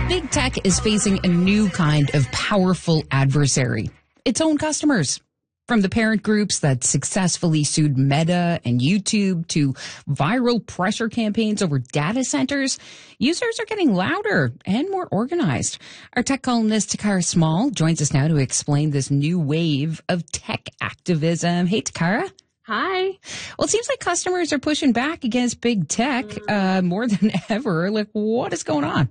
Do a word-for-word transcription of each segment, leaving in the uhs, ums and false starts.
Big tech is facing a new kind of powerful adversary, its own customers. From the parent groups that successfully sued Meta and YouTube to viral pressure campaigns over data centers, users are getting louder and more organized. Our tech columnist Takara Small joins us now to explain this new wave of tech activism. Hey, Takara. Hi. Well, it seems like customers are pushing back against big tech uh, more than ever. Like, what is going on?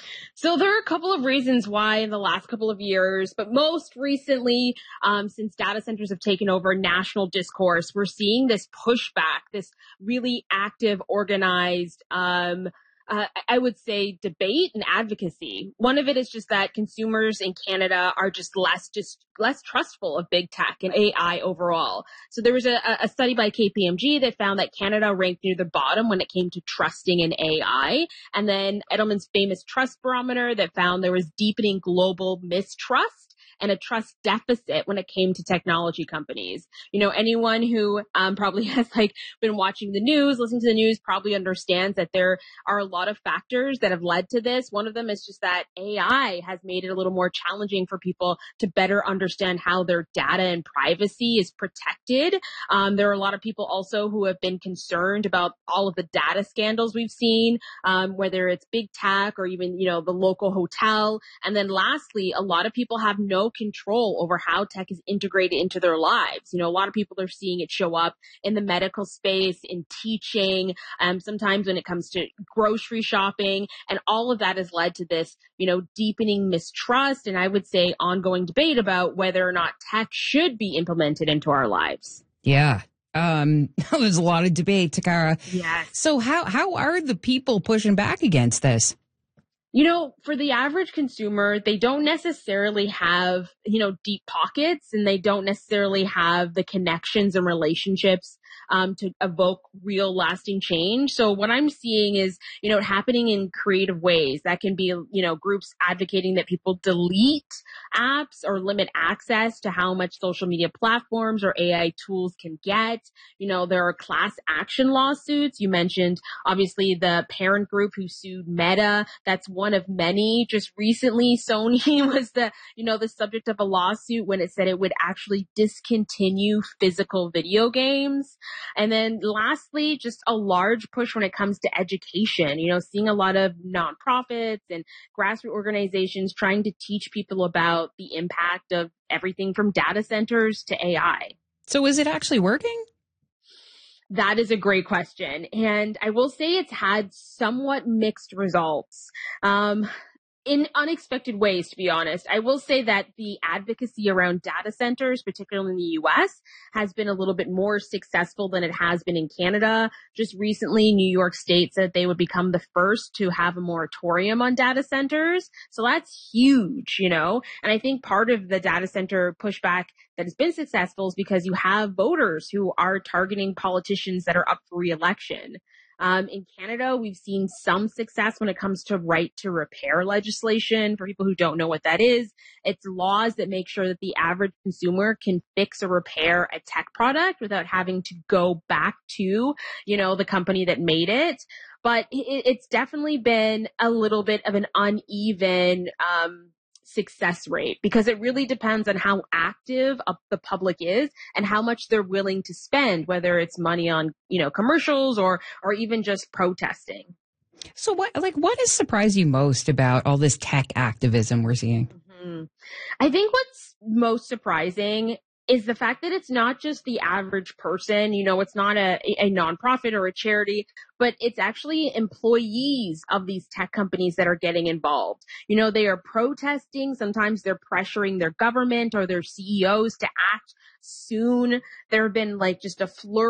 So there are a couple of reasons why in the last couple of years, but most recently, um, since data centers have taken over national discourse, we're seeing this pushback, this really active, organized, um, uh, I would say debate and advocacy. One of it is just that consumers in Canada are just less, just less trustful of big tech and A I overall. So there was a, a study by K P M G that found that Canada ranked near the bottom when it came to trusting in A I. And then Edelman's famous trust barometer that found there was deepening global mistrust and a trust deficit when it came to technology companies. You know, anyone who um, probably has like been watching the news, listening to the news, probably understands that there are a lot of factors that have led to this. One of them is just that A I has made it a little more challenging for people to better understand how their data and privacy is protected. Um, there are a lot of people also who have been concerned about all of the data scandals we've seen, um, whether it's big tech or even, you know, the local hotel. And then lastly, a lot of people have no control over how tech is integrated into their lives. You know, a lot of people are seeing it show up in the medical space, in teaching, um, sometimes when it comes to grocery shopping, and all of that has led to this, you know, deepening mistrust and I would say ongoing debate about whether or not tech should be implemented into our lives. Yeah. Um, there's a lot of debate, Takara. Yes. So how, how are the people pushing back against this? You know, for the average consumer, they don't necessarily have, you know, deep pockets and they don't necessarily have the connections and relationships um, to evoke real lasting change. So what I'm seeing is, you know, happening in creative ways. That can be, you know, groups advocating that people delete apps or limit access to how much social media platforms or A I tools can get. You know, there are class action lawsuits. You mentioned, obviously, the parent group who sued Meta. That's one of many. Just recently, Sony was the, you know, the subject of a lawsuit when it said it would actually discontinue physical video games. And then lastly, just a large push when it comes to education, you know, seeing a lot of nonprofits and grassroots organizations trying to teach people about the impact of everything from data centers to A I. So is it actually working? That is a great question. And I will say it's had somewhat mixed results. Um, in unexpected ways, to be honest. I will say that the advocacy around data centers, particularly in the U S, has been a little bit more successful than it has been in Canada. Just recently, New York State said they would become the first to have a moratorium on data centers. So that's huge, you know, and I think part of the data center pushback that has been successful is because you have voters who are targeting politicians that are up for re-election. Um, in Canada, we've seen some success when it comes to right to repair legislation. For people who don't know what that is, it's laws that make sure that the average consumer can fix or repair a tech product without having to go back to, you know, the company that made it. But it, it's definitely been a little bit of an uneven, um, success rate because it really depends on how active the public is and how much they're willing to spend, whether it's money on, you know, commercials or, or even just protesting. So what, like, what has surprised you most about all this tech activism we're seeing? Mm-hmm. I think what's most surprising is the fact that it's not just the average person, you know, it's not a, a nonprofit or a charity, but it's actually employees of these tech companies that are getting involved. You know, they are protesting. Sometimes they're pressuring their government or their C E Os to act soon. There have been like just a flurry